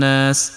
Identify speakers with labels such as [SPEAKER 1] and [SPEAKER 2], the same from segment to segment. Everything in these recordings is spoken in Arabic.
[SPEAKER 1] الناس.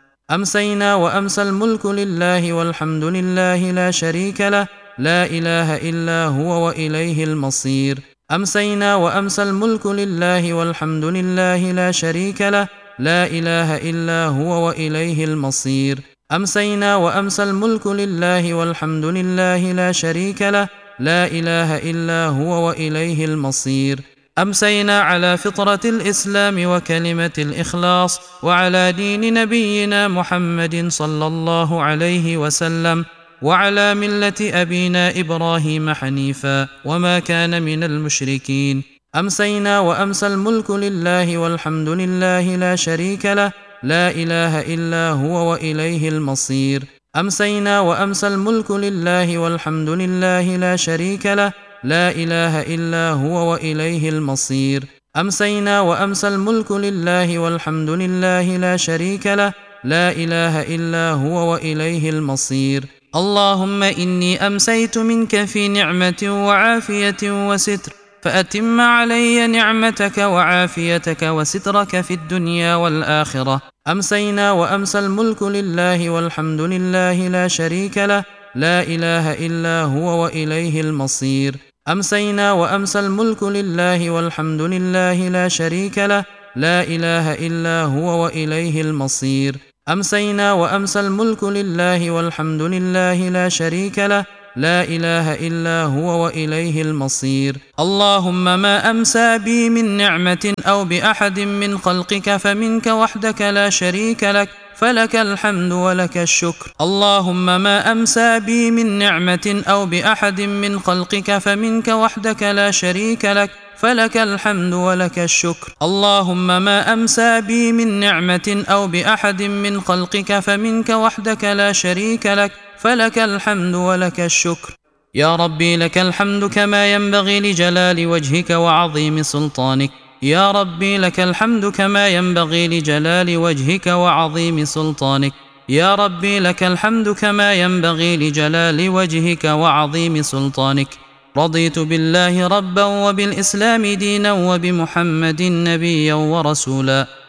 [SPEAKER 1] أمسينا وأمسى الملك لله والحمد لله لا شريك له، لا إله إلا هو وإليه المصير. أمسينا وأمسى الملك لله والحمد لله لا شريك له، لا إله إلا هو وإليه المصير. أمسينا وأمسى الملك لله والحمد لله لا شريك له، لا إله إلا هو وإليه المصير. أمسينا على فطرة الإسلام وكلمة الإخلاص، وعلى دين نبينا محمد صلى الله عليه وسلم، وعلى ملة أبينا إبراهيم حنيفا وما كان من المشركين. أمسينا وأمسى الملك لله والحمد لله لا شريك له، لا إله إلا هو وإليه المصير. أمسينا وأمسى الملك لله والحمد لله لا شريك له، لا إله إلا هو وإليه المصير. أمسينا وأمسى الملك لله والحمد لله لا شريك له، لا إله إلا هو وإليه المصير. اللهم إني أمسيت منك في نعمة وعافية وستر، فأتم علي نعمتك وعافيتك وسترك في الدنيا والآخرة. أمسينا وأمسى الملك لله والحمد لله لا شريك له، لا إله إلا هو وإليه المصير. أمسينا وأمسى الملك لله والحمد لله لا شريك له، لا إله إلا هو وإليه المصير. أمسينا وأمسى الملك لله والحمد لله لا شريك له، لا إله إلا هو وإليه المصير. اللهم ما أمسى بي من نعمة أو بأحد من خلقك فمنك وحدك لا شريك لك، فلك الحمد ولك الشكر. اللهم ما أمسى بي من نعمة أو بأحد من خلقك فمنك وحدك لا شريك لك، فلك الحمد ولك الشكر. اللهم ما أمسى بي من نعمة أو بأحد من خلقك فمنك وحدك لا شريك لك، فلك الحمد ولك الشكر. يا ربي لك الحمد كما ينبغي لجلال وجهك وعظيم سلطانك. يا ربي لك الحمد كما ينبغي لجلال وجهك وعظيم سلطانك. يا ربي لك الحمد كما ينبغي لجلال وجهك وعظيم سلطانك. رضيت بالله ربا وبالإسلام دينا وبمحمد نبيا ورسولا.